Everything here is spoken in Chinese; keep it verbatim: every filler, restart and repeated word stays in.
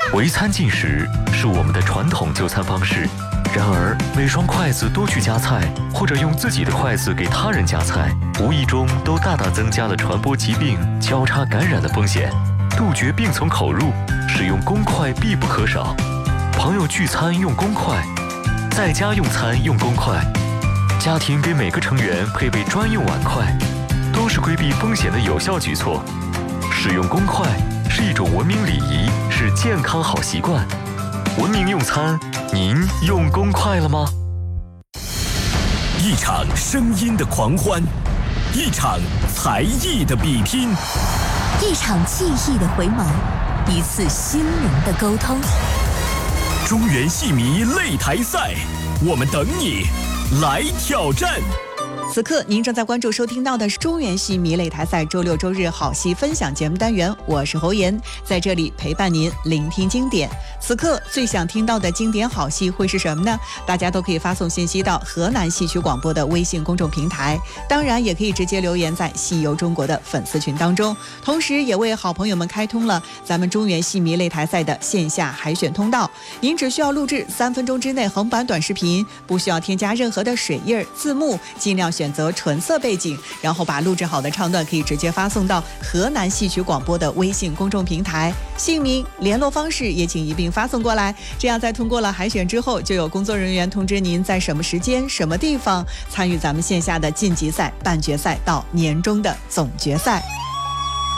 围餐进食是我们的传统就餐方式，然而每双筷子都去夹菜，或者用自己的筷子给他人夹菜，无意中都大大增加了传播疾病、交叉感染的风险。杜绝病从口入，使用公筷必不可少。朋友聚餐用公筷，在家用餐用公筷，家庭给每个成员配备专用碗筷，都是规避风险的有效举措。使用公筷是一种文明礼仪，是健康好习惯。文明用餐，您用公筷了吗？ 一场声音的狂欢，一场才艺的比拼， 一场记忆的回眸，一次心灵的沟通。 中原戏迷擂台赛，我们等你来挑战。 此刻您正在关注收听到的是中原戏迷擂台赛周六周日好戏分享节目单元，我是侯妍，在这里陪伴您聆听经典。此刻最想听到的经典好戏会是什么呢？大家都可以发送信息到河南戏曲广播的微信公众平台，当然也可以直接留言在戏游中国的粉丝群当中，同时也为好朋友们开通了咱们中原戏迷擂台赛的线下海选通道。您只需要录制三分钟之内横版短视频，不需要添加任何的水印字幕，尽量选择纯色背景，然后把录制好的唱段可以直接发送到河南戏曲广播的微信公众平台，姓名联络方式也请一并发送过来，这样在通过了海选之后，就有工作人员通知您在什么时间什么地方参与咱们线下的晋级赛、半决赛到年终的总决赛。